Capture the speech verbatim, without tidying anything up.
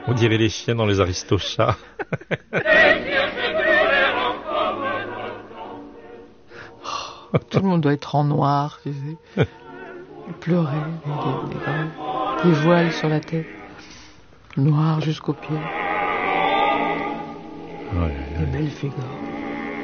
On dirait les chiens dans les Aristochats. Tout le monde doit être en noir, tu sais. Pleurer, des, des, des, des voiles sur la tête. Noir jusqu'aux pieds. Ouais, ouais, Des ouais. belles figures.